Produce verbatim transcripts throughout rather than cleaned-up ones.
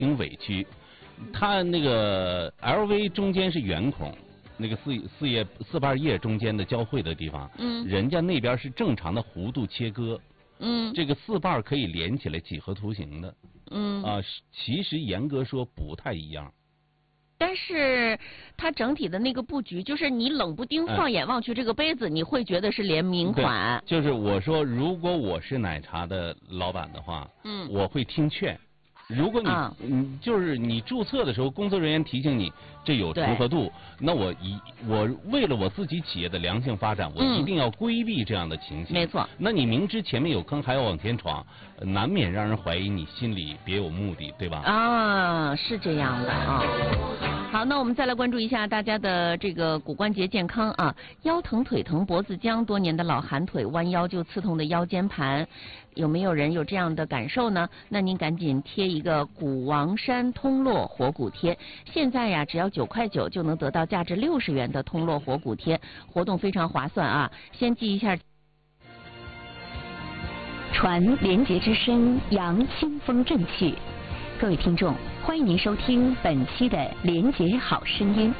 挺委屈。他那个 L V 中间是圆孔，那个四四叶四瓣叶中间的交汇的地方， 嗯， 人家那边是正常的弧度切割， 嗯， 这个四瓣可以连起来几何图形的， 嗯啊，其实严格说不太一样。 但是它整体的那个布局，就是你冷不丁放眼望去，这个杯子你会觉得是联名款。 就是我说，如果我是奶茶的老板的话， 嗯， 我会听劝。如果你嗯、啊、就是你注册的时候，工作人员提醒你这有重合度，那我一我为了我自己企业的良性发展，我一定要规避这样的情形。 没错。 那你明知前面有坑还要往前闯，难免让人怀疑你心里别有目的，对吧？ 啊，是这样的啊。好，那我们再来关注一下大家的这个骨关节健康啊，腰疼、腿疼、脖子僵，多年的老寒腿，弯腰就刺痛的腰间盘，有没有人有这样的感受呢？那您赶紧贴一个骨王山通络活骨贴，现在呀只要九块九就能得到价值六十元的通络活骨贴，活动非常划算啊！先记一下。 传廉洁之声，扬清风正气。各位听众，欢迎您收听本期的《廉洁好声音》。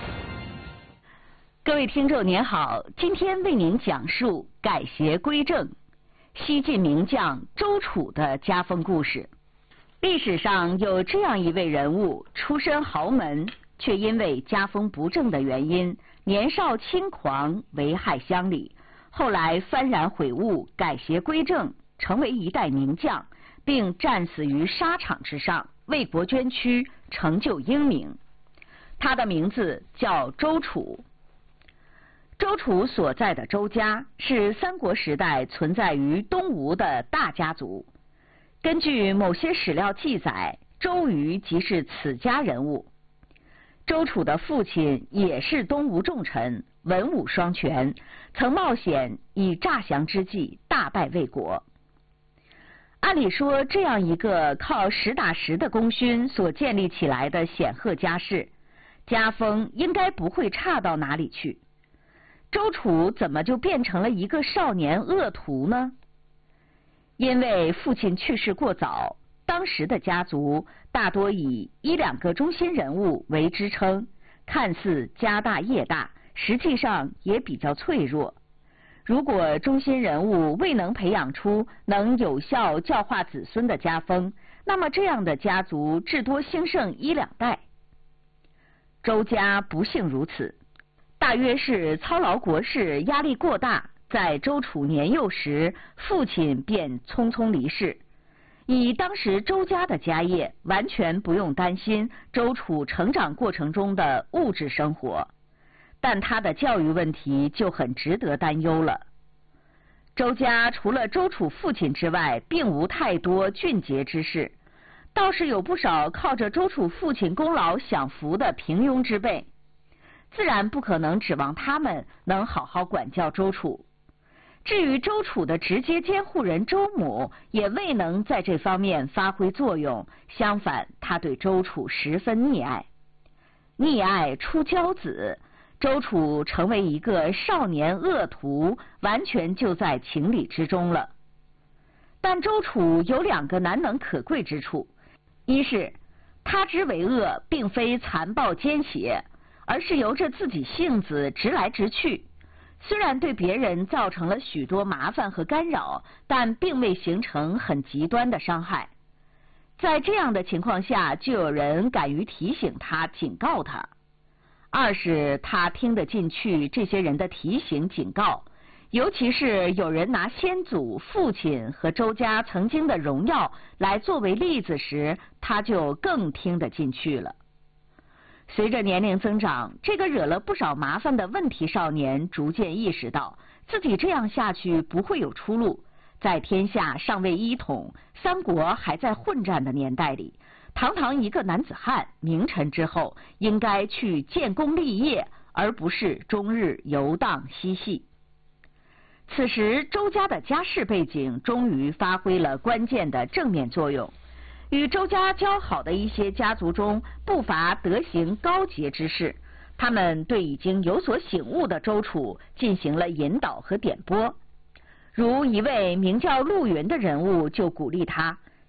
各位听众您好，今天为您讲述改邪归正，西晋名将周楚的家风故事。历史上有这样一位人物，出身豪门，却因为家风不正的原因，年少轻狂，危害乡里。后来幡然悔悟，改邪归正，成为一代名将，并战死于沙场之上，为国捐躯，成就英名。他的名字叫周楚。周楚所在的周家是三国时代存在于东吴的大家族。根据某些史料记载，周瑜即是此家人物。周楚的父亲也是东吴重臣，文武双全，曾冒险以诈降之计大败魏国。按理说，这样一个靠实打实的功勋所建立起来的显赫家世，家风应该不会差到哪里去。周楚怎么就变成了一个少年恶徒呢？因为父亲去世过早，当时的家族大多以一两个中心人物为支撑，看似家大业大，实际上也比较脆弱。如果中心人物未能培养出能有效教化子孙的家风，那么这样的家族至多兴盛一两代。周家不幸如此，大约是操劳国事压力过大，在周楚年幼时，父亲便匆匆离世。以当时周家的家业，完全不用担心周楚成长过程中的物质生活，但他的教育问题就很值得担忧了。周家除了周楚父亲之外，并无太多俊杰之士，倒是有不少靠着周楚父亲功劳享福的平庸之辈，自然不可能指望他们能好好管教周楚。至于周楚的直接监护人周母，也未能在这方面发挥作用，相反，他对周楚十分溺爱。溺爱出骄子，周楚成为一个少年恶徒，完全就在情理之中了。但周楚有两个难能可贵之处，一是他之为恶，并非残暴奸邪，而是由着自己性子直来直去。虽然对别人造成了许多麻烦和干扰，但并未形成很极端的伤害。在这样的情况下，就有人敢于提醒他、警告他。二是他听得进去这些人的提醒、警告，尤其是有人拿先祖、父亲和周家曾经的荣耀来作为例子时，他就更听得进去了。随着年龄增长，这个惹了不少麻烦的问题少年逐渐意识到，自己这样下去不会有出路。在天下尚未一统、三国还在混战的年代里，堂堂一个男子汉，名臣之后，应该去建功立业，而不是终日游荡嬉戏。此时，周家的家世背景终于发挥了关键的正面作用。与周家交好的一些家族中，不乏德行高洁之士，他们对已经有所醒悟的周楚进行了引导和点拨。如一位名叫陆云的人物就鼓励他，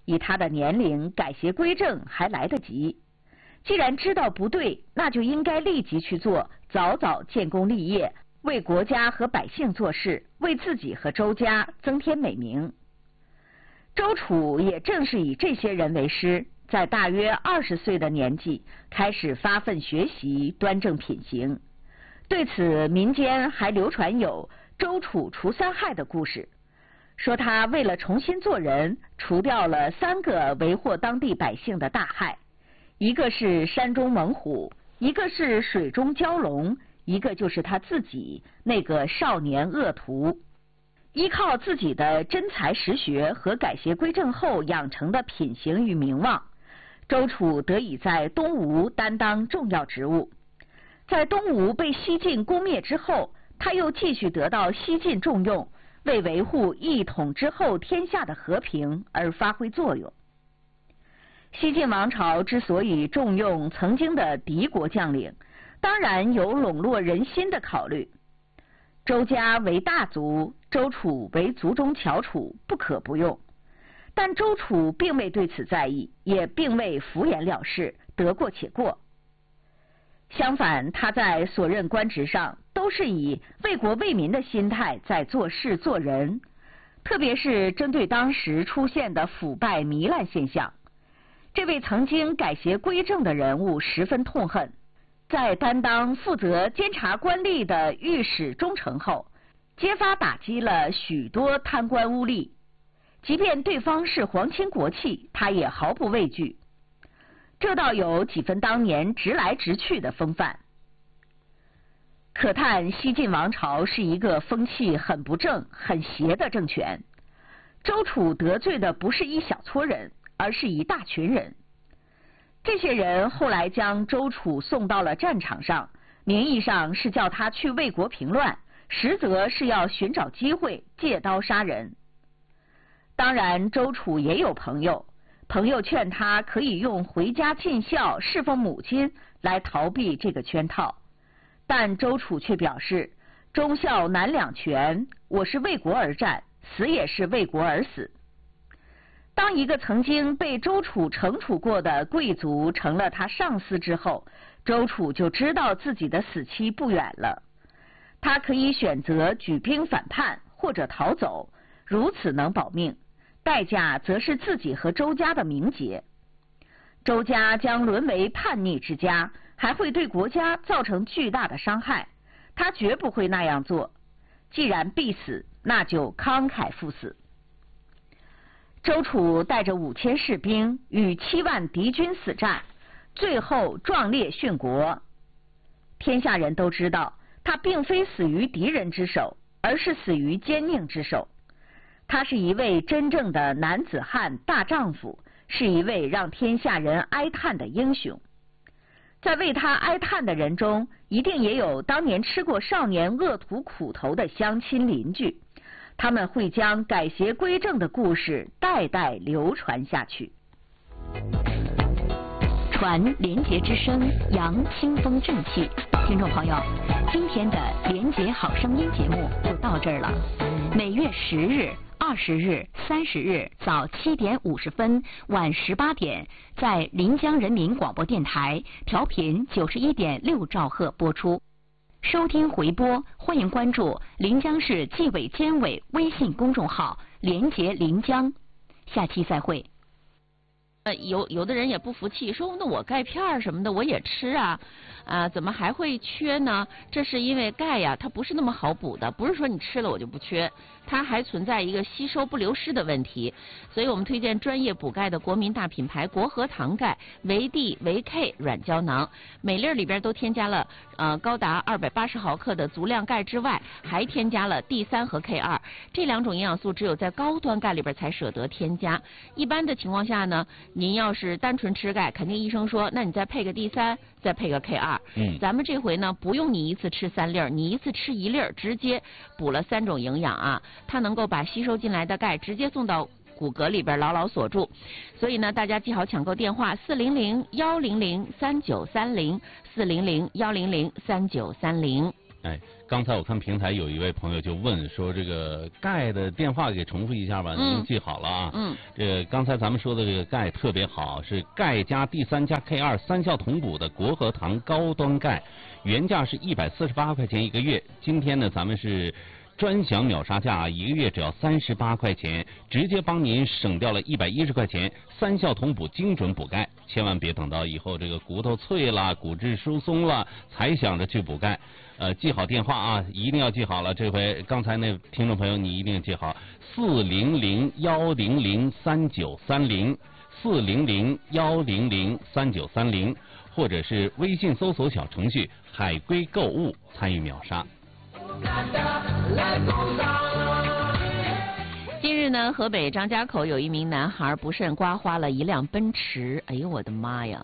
以他的年龄改邪归正还来得及。既然知道不对，那就应该立即去做，早早建功立业，为国家和百姓做事，为自己和周家增添美名。周楚也正是以这些人为师，在大约二十岁的年纪开始发奋学习，端正品行。对此，民间还流传有周楚除三害的故事，说他为了重新做人，除掉了三个为祸当地百姓的大害，一个是山中猛虎，一个是水中蛟龙，一个就是他自己那个少年恶徒。依靠自己的真才实学和改邪归正后养成的品行与名望，周楚得以在东吴担当重要职务。在东吴被西晋攻灭之后，他又继续得到西晋重用，为维护一统之后天下的和平而发挥作用。西晋王朝之所以重用曾经的敌国将领，当然有笼络人心的考虑。周家为大族，周楚为族中翘楚，不可不用。但周楚并未对此在意，也并未敷衍了事，得过且过。相反，他在所任官职上都是以为国为民的心态在做事做人，特别是针对当时出现的腐败糜烂现象，这位曾经改邪归正的人物十分痛恨。在担当负责监察官吏的御史中丞后，揭发打击了许多贪官污吏，即便对方是皇亲国戚，他也毫不畏惧，这倒有几分当年直来直去的风范。可叹西晋王朝是一个风气很不正、很邪的政权，周楚得罪的不是一小撮人，而是一大群人。这些人后来将周楚送到了战场上，名义上是叫他去为国平乱，实则是要寻找机会借刀杀人。当然，周楚也有朋友，朋友劝他可以用回家尽孝、侍奉母亲来逃避这个圈套，但周楚却表示，忠孝难两全，我是为国而战，死也是为国而死。当一个曾经被周楚惩处过的贵族成了他上司之后，周楚就知道自己的死期不远了。他可以选择举兵反叛或者逃走，如此能保命，代价则是自己和周家的名节。周家将沦为叛逆之家，还会对国家造成巨大的伤害，他绝不会那样做。既然必死，那就慷慨赴死。周楚带着五千士兵与七万敌军死战，最后壮烈殉国。天下人都知道，他并非死于敌人之手，而是死于奸佞之手。他是一位真正的男子汉大丈夫，是一位让天下人哀叹的英雄。在为他哀叹的人中，一定也有当年吃过少年恶徒苦头的乡亲邻居，他们会将改邪归正的故事代代流传下去。 传廉洁之声，扬清风正气。听众朋友，今天的廉洁好声音节目就到这儿了。每月十日、二十日、三十日早七点五十分、晚十八点，在临江人民广播电台调频九十一点六兆赫播出。收听回播，欢迎关注临江市纪委监委微信公众号“廉洁临江”。下期再会。呃，有有的人也不服气，说那我钙片儿什么的我也吃啊，啊，怎么还会缺呢？这是因为钙呀，它不是那么好补的，不是说你吃了我就不缺，它还存在一个吸收不流失的问题。所以我们推荐专业补钙的国民大品牌国和堂钙维 D 维 K 软胶囊，每粒里边都添加了呃高达二百八十毫克的足量钙之外，还添加了 D 三 和 K 二，这两种营养素只有在高端钙里边才舍得添加。一般的情况下呢，您要是单纯吃钙，肯定医生说，那你再配个 D 三，再配个 K 二。嗯，咱们这回呢，不用你一次吃三粒儿，你一次吃一粒儿，直接补了三种营养啊，它能够把吸收进来的钙直接送到骨骼里边牢牢锁住。所以呢，大家记好抢购电话：四零零幺零零三九三零，四零零幺零零三九三零。 哎，刚才我看平台有一位朋友就问说，这个钙的电话给重复一下吧，您记好了啊。 嗯。 这个刚才咱们说的这个钙特别好，是钙加 D 三加 K 二三效同补的国和堂高端钙，原价是一百四十八块钱一个月，今天呢咱们是专享秒杀价，一个月只要三十八块钱，直接帮您省掉了一百一十块钱，三效同补，精准补钙，千万别等到以后这个骨头脆了、骨质疏松了才想着去补钙。呃，记好电话啊，一定要记好了。这回刚才那听众朋友你一定记好，四零零幺零零三九三零，四零零幺零零三九三零，或者是微信搜索小程序海龟购物参与秒杀。 近日呢，河北张家口有一名男孩不慎刮花了一辆奔驰，哎呦我的妈呀！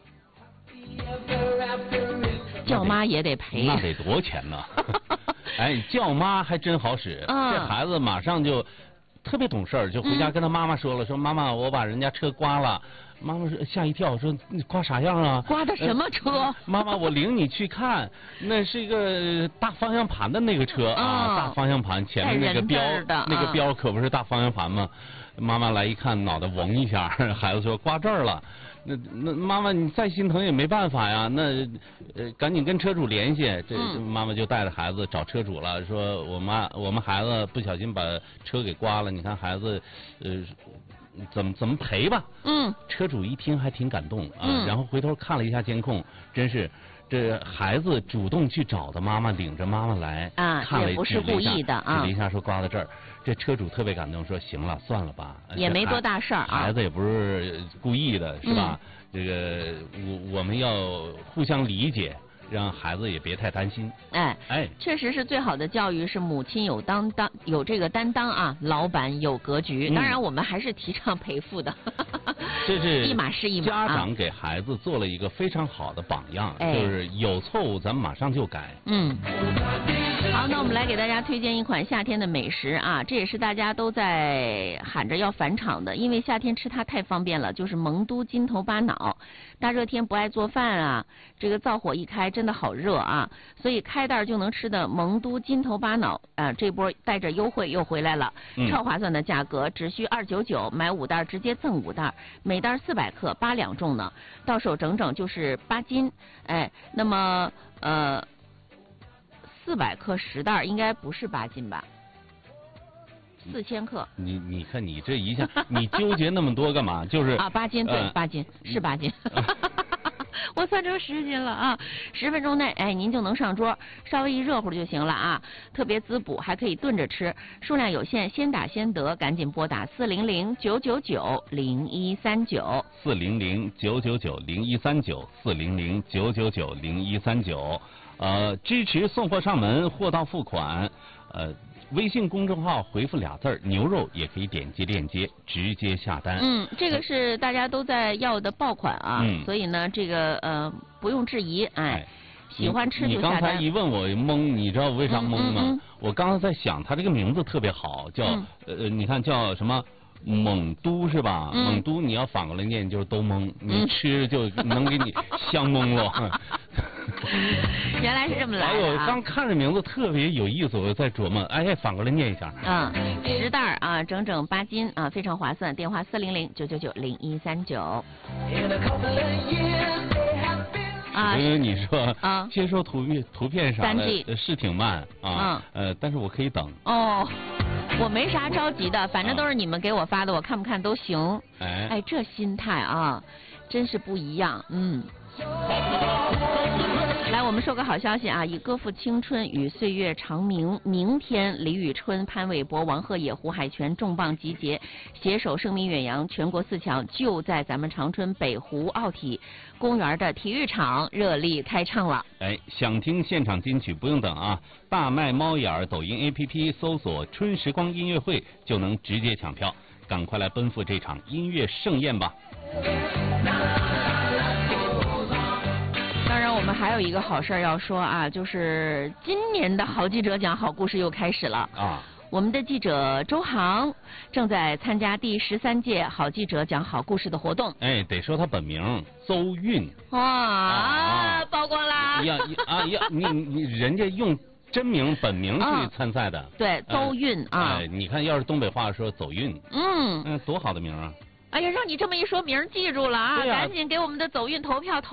叫妈也得赔， 那得多钱呢？哎，叫妈还真好使， 嗯、 这孩子马上就特别懂事儿，就回家跟他妈妈说了，嗯、说妈妈，我把人家车刮了。妈妈说吓一跳，说你刮啥样啊？ 刮的什么车？ 呃、妈妈，我领你去看，那是一个大方向盘的那个车啊， 嗯、 大方向盘前面那个标，那个标可不是大方向盘吗？妈妈来一看，脑袋嗡一下，孩子说刮这儿了。那那妈妈你再心疼也没办法呀，那呃赶紧跟车主联系，这、嗯、妈妈就带着孩子找车主了，说我妈我们孩子不小心把车给刮了，你看孩子呃怎么怎么赔吧？ 嗯， 车主一听还挺感动啊， 嗯、 然后回头看了一下监控，真是。这孩子主动去找的妈妈，领着妈妈来啊， 看了也不是故意的啊， 指了一下说刮到这儿，这车主特别感动，说行了，算了吧， 也没多大事儿啊， 孩子也不是故意的，是吧？嗯、这个我我们要互相理解。让孩子也别太担心。 哎哎， 确实是最好的教育是母亲有担当，有这个担当啊，老板有格局。嗯、当然，我们还是提倡赔付的。 这是一码是一码。 家长给孩子做了一个非常好的榜样， 哎、 就是有错误咱们马上就改。 嗯。好，那我们来给大家推荐一款夏天的美食啊，这也是大家都在喊着要返场的，因为夏天吃它太方便了，就是蒙都金头巴脑。大热天不爱做饭啊，这个灶火一开真的好热啊，所以开袋就能吃的蒙都金头巴脑啊，这波带着优惠又回来了， 嗯、 超划算的价格，只需二九九，买五袋直接赠五袋，每袋四百克，八两重呢，到手整整就是八斤，哎，那么呃。四百克十袋应该不是八斤吧？四千克。 你你看你这一下，你纠结那么多干嘛？就是啊，八斤对， 呃、 八斤是八斤。我算成十斤了啊！十分钟内，哎，您就能上桌，稍微一热乎就行了啊！特别滋补，还可以炖着吃，数量有限，先打先得，赶紧拨打四零零九九九零一三九。 四零零九九九零一三九，四零零九九九零一三九。呃，支持送货上门，货到付款。呃，微信公众号回复俩字儿“牛肉”，也可以点击链接直接下单。 嗯，这个是大家都在要的爆款啊， 嗯、 所以呢，这个呃不用质疑，哎， 哎喜欢吃就下单。 你刚才一问我懵，你知道我为啥懵吗？ 嗯嗯嗯我刚才在想，它这个名字特别好，叫、嗯、呃，你看叫什么？蒙都是吧？ 嗯、 蒙都你要反过来念就是都蒙，你吃就能给你香懵了。 原来是这么来的、啊。 哎，我刚看这名字特别有意思，我在琢磨，哎，反过来念一下。 嗯，十袋啊，整整八斤啊，非常划算。电话四零零九九九零一三九。啊， 因为你说啊， 接收图片图片啥的是挺慢啊， 嗯、 呃，但是我可以等。 哦，我没啥着急的，反正都是你们给我发的，我看不看都行。 哎， 哎，这心态啊，真是不一样，嗯。来，我们说个好消息啊！以歌赋青春与岁月长明，明天李宇春、潘玮柏、王鹤野、胡海泉重磅集结，携手声名远扬，全国四强就在咱们长春北湖奥体公园的体育场热力开唱了。 哎，想听现场金曲不用等啊！大麦猫眼儿抖音 A P P 搜索“春时光音乐会”就能直接抢票，赶快来奔赴这场音乐盛宴吧！ 当然，我们还有一个好事要说啊，就是今年的好记者奖好故事又开始了啊！ 我们的记者周航正在参加第十三届好记者奖好故事的活动。 哎，得说他本名邹韵。 哇，啊、曝光啦！ 呀啊呀，你你人家用真名本名去参赛的。 对，邹韵啊。 哎，你看，要是东北话说走运。 嗯。 嗯，多好的名啊！ 哎呀，让你这么一说，名儿记住了啊！赶紧给我们的走运投票投。